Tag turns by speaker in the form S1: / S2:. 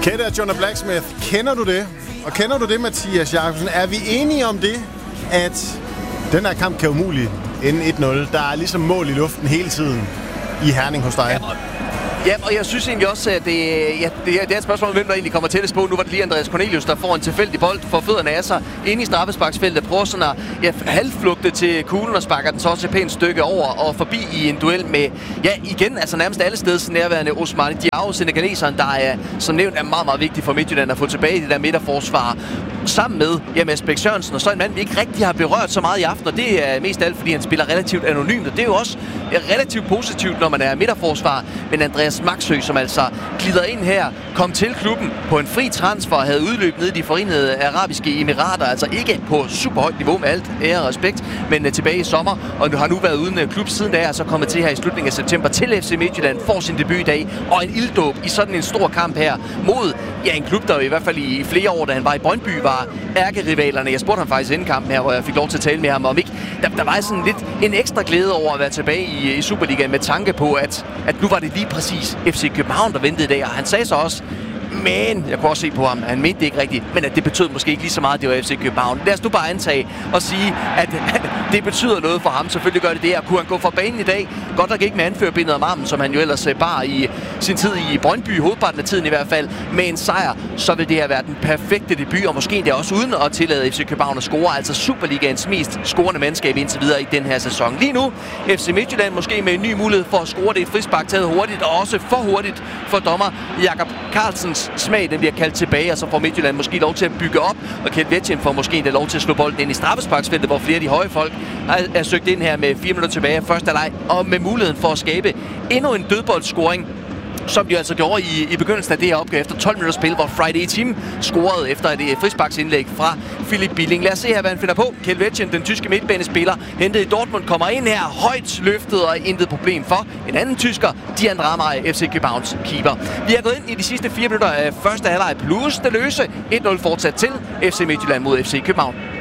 S1: Kette og Jonah Blacksmith, kender du det? Og kender du det, Mathias Jakobsen? Er vi enige om det, at den her kamp kan umuligt ende 1-0? Der er ligesom mål i luften hele tiden i Herning hos dig.
S2: Ja, og jeg synes egentlig også, at det er et spørgsmål, hvem der egentlig kommer tættest på. Nu var det lige Andreas Cornelius, der får en tilfældig bold for fødderne af sig inde i straffesparksfeltet. Prøver sådan at halvflugte til kuglen og sparker den så også et pænt stykke over og forbi i en duel med, igen, altså nærmest alle steds nærværende Ousmane Diao, senegaleseren, der er, som nævnt, er meget, meget vigtig for Midtjylland at få tilbage i det der midterforsvar. Sammen med Mads Bæk Sørensen, og så en mand, vi ikke rigtig har berørt så meget i aften, og det er mest alt, fordi han spiller relativt anonymt, og det er jo også relativt positivt, når man er midterforsvar. Men Andreas Maxø, som altså glider ind her, kom til klubben på en fri transfer og havde udløb nede i de Forenede Arabiske Emirater, altså ikke på super højt niveau med alt ære og respekt, men tilbage i sommer, og har nu været uden klub siden da, og så kommet til her i slutningen af september til FC Midtjylland, får sin debut i dag, og en ilddåb i sådan en stor kamp her mod en klub, der i hvert fald i flere år, da han var i Brøndby, var ærkerivalerne. Jeg spurgte ham faktisk inden kampen her, hvor jeg fik lov til at tale med ham om ikke. Der var sådan lidt en ekstra glæde over at være tilbage i Superligaen med tanke på, at nu var det lige præcis FC København, der ventede i dag, og han sagde så også, men jeg kunne også se på ham, han mente det ikke rigtigt, men at det betød måske ikke lige så meget, det var FC København. Lad os nu bare antage og sige, at det betyder noget for ham. Selvfølgelig gør det det, og kunne han gå fra banen i dag, godt nok ikke med anførerbindet om armen, som han jo ellers bar i sin tid i Brøndby, hovedparten af tiden i hvert fald, med en sejr, så vil det her være den perfekte debut, og måske endda også uden at tillade FC København at score, altså Superligaens mest scorende mandskab indtil videre i den her sæson. Lige nu, FC Midtjylland måske med en ny mulighed for at score, det et frispark taget hurtigt, og også for hurtigt for dommer Jakob Carlsens smag, den bliver kaldt tilbage, og så får Midtjylland måske lov til at bygge op, og Kent Vetjen får måske endda lov til at slå bolden ind i straffesparksfeltet, hvor flere af de høje folk er søgt ind her med 4 minutter tilbage af første halvleg, og med muligheden for at skabe endnu en dødboldscoring, som de altså gjorde i begyndelsen af det her opgave efter 12 minutter spil, hvor Friday Team scorede efter et frisparksindlæg fra Philip Billing. Lad os se her, hvad han finder på. Kjeld Vetjen, den tyske midtbanespiller, hentet i Dortmund, kommer ind her, højt løftet og intet problem for en anden tysker, Dian Ramay, FC Københavns keeper. Vi er gået ind i de sidste 4 minutter af første halvleg plus det løse. 1-0 fortsat til FC Midtjylland mod FC København.